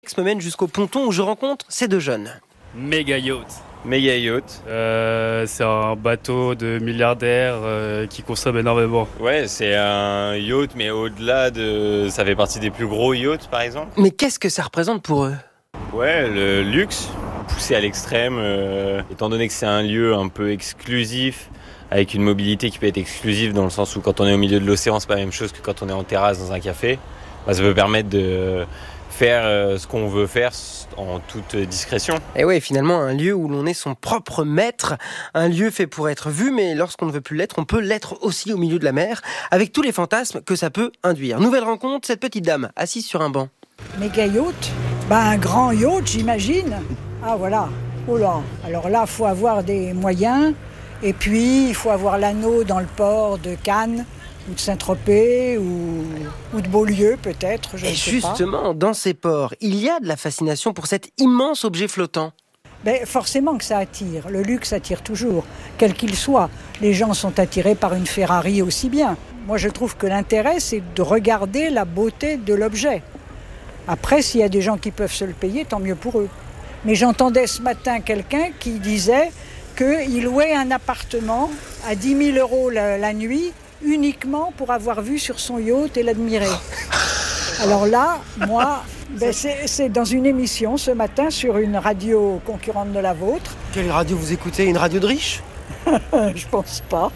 Me mène jusqu'au ponton où je rencontre ces deux jeunes. Méga yacht. Méga yacht. C'est un bateau de milliardaires qui consomme énormément. Ouais, c'est un yacht, mais au-delà de... Ça fait partie des plus gros yachts, par exemple. Mais qu'est-ce que ça représente pour eux ? Ouais, le luxe, poussé à l'extrême. Étant donné que c'est un lieu un peu exclusif, avec une mobilité qui peut être exclusive, dans le sens où quand on est au milieu de l'océan, c'est pas la même chose que quand on est en terrasse dans un café. Ça peut permettre de faire ce qu'on veut faire en toute discrétion. Et ouais, finalement, un lieu où l'on est son propre maître, un lieu fait pour être vu, mais lorsqu'on ne veut plus l'être, on peut l'être aussi au milieu de la mer, avec tous les fantasmes que ça peut induire. Nouvelle rencontre, cette petite dame, assise sur un banc. Méga yacht, un grand yacht, j'imagine. Ah voilà, oh là, alors là, il faut avoir des moyens, et puis il faut avoir l'anneau dans le port de Cannes, ou de Saint-Tropez, ou de Beaulieu peut-être, je ne sais pas. Et justement, dans ces ports, il y a de la fascination pour cet immense objet flottant. Forcément que ça attire, le luxe attire toujours, quel qu'il soit. Les gens sont attirés par une Ferrari aussi bien. Moi je trouve que l'intérêt c'est de regarder la beauté de l'objet. Après, s'il y a des gens qui peuvent se le payer, tant mieux pour eux. Mais j'entendais ce matin quelqu'un qui disait qu'il louait un appartement à 10 000 € la nuit, uniquement pour avoir vu sur son yacht et l'admirer. Alors là, moi, c'est dans une émission ce matin sur une radio concurrente de la vôtre. Quelle radio vous écoutez ? Une radio de riche ? Je pense pas.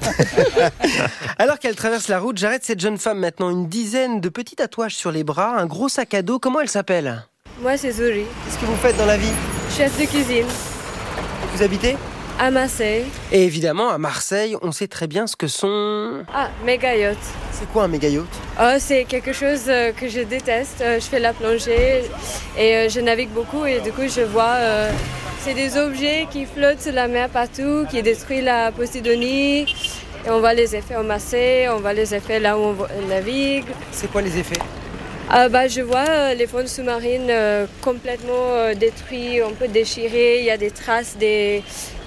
Alors qu'elle traverse la route, j'arrête cette jeune femme maintenant, une dizaine de petits tatouages sur les bras, un gros sac à dos. Comment elle s'appelle ? Moi, c'est Zouri. Qu'est-ce que vous faites dans la vie ? Chef de cuisine. Vous habitez ? À Marseille. Et évidemment, à Marseille, on sait très bien ce que sont... Ah, méga yacht. C'est quoi un méga yacht ? C'est quelque chose que je déteste. Je fais la plongée et je navigue beaucoup et du coup, je vois... c'est des objets qui flottent sur la mer partout, qui détruisent la Posidonie. Et on voit les effets en Marseille, on voit les effets là où on navigue. C'est quoi les effets ? Je vois les fonds sous-marines complètement détruits, un peu déchirés, il y a des traces des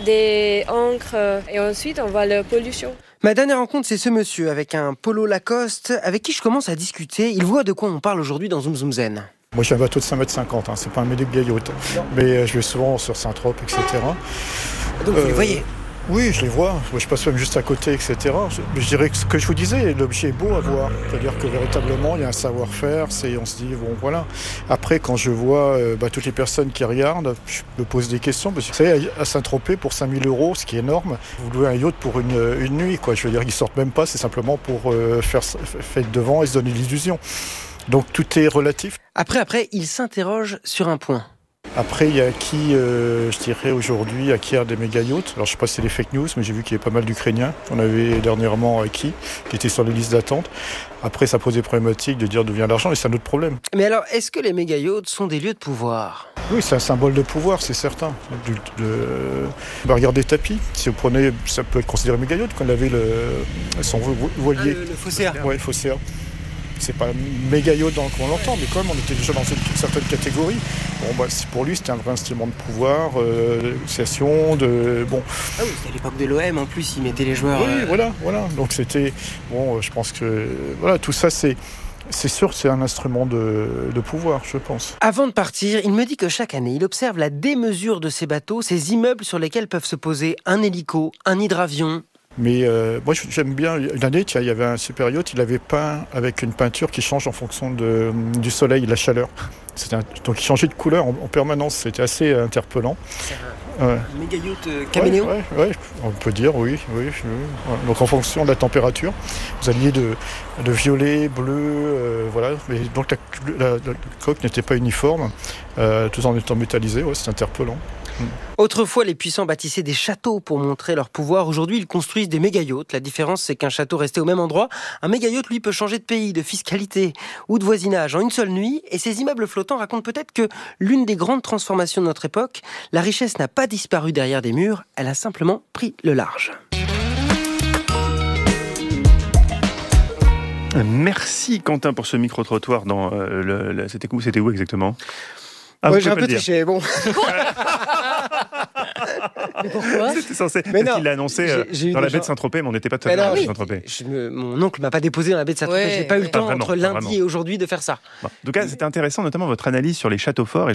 encres et ensuite on voit la pollution. Ma dernière rencontre, c'est ce monsieur avec un polo Lacoste avec qui je commence à discuter. Il voit de quoi on parle aujourd'hui dans Zoom Zoom Zen. Moi j'ai un bateau de 5,50 m, c'est pas un méga yacht, mais je vais souvent sur Saint-Tropez, etc. Donc vous les voyez ? Oui, je les vois. Je passe même juste à côté, etc. Je dirais que ce que je vous disais, l'objet est beau à voir. C'est-à-dire que véritablement, il y a un savoir-faire. On se dit, bon, voilà. Après, quand je vois toutes les personnes qui regardent, je me pose des questions. Parce que, vous savez, à Saint-Tropez, pour 5 000 €, ce qui est énorme, vous louez un yacht pour une nuit, quoi. Je veux dire, ils sortent même pas. C'est simplement pour faire fête devant et se donner l'illusion. Donc, tout est relatif. Après, il s'interroge sur un point. Après, il y a qui, je dirais aujourd'hui, acquiert des méga yachts. Alors, je ne sais pas si c'est des fake news, mais j'ai vu qu'il y avait pas mal d'Ukrainiens. On avait dernièrement qui étaient sur les listes d'attente. Après, ça pose des problématiques de dire d'où vient l'argent, et c'est un autre problème. Mais alors, est-ce que les méga yachts sont des lieux de pouvoir ? Oui, c'est un symbole de pouvoir, c'est certain. Regardez Tapi. Si vous prenez, ça peut être considéré méga yacht quand il avait son voilier. Le faussaire. Oui, faussaire. C'est pas méga yacht dans qu'on l'entend, mais quand même, on était déjà dans une certaine catégorie. Pour lui, c'était un vrai instrument de pouvoir, d'association, bon. Ah oui, c'était à l'époque de l'OM, en plus, ils mettaient les joueurs... Oui, voilà. Donc c'était... Bon, je pense que... Voilà, tout ça, c'est sûr, c'est un instrument de pouvoir, je pense. Avant de partir, il me dit que chaque année, il observe la démesure de ces bateaux, ces immeubles sur lesquels peuvent se poser un hélico, un hydravion... Mais moi, j'aime bien. Une année, il y avait un super yacht, il avait peint avec une peinture qui change en fonction du soleil, de la chaleur. Donc, il changeait de couleur en permanence. C'était assez interpellant. Un méga yacht caméléon. Ouais, on peut dire, oui. Donc, en fonction de la température, vous alliez de violet, bleu, voilà. Mais donc, la coque n'était pas uniforme, tout en étant métallisé. Ouais, c'est interpellant. Autrefois, les puissants bâtissaient des châteaux pour montrer leur pouvoir. Aujourd'hui, ils construisent des méga-yachts. La différence, c'est qu'un château restait au même endroit. Un méga-yacht, lui, peut changer de pays, de fiscalité ou de voisinage en une seule nuit. Et ces immeubles flottants racontent peut-être que l'une des grandes transformations de notre époque, la richesse n'a pas disparu derrière des murs, elle a simplement pris le large. Merci Quentin pour ce micro-trottoir dans c'était où exactement ? Ouais, j'ai un peu triché, bon. Mais pourquoi ? C'était censé. Mais parce qu'il l'a annoncé dans la baie de Saint-Tropez, mais on n'était pas tout à fait dans la baie de Saint-Tropez. Mon oncle m'a pas déposé dans la baie de Saint-Tropez. J'ai pas eu le temps vraiment, entre lundi et aujourd'hui de faire ça. Bon. En tout cas, c'était intéressant, notamment votre analyse sur les châteaux forts. Et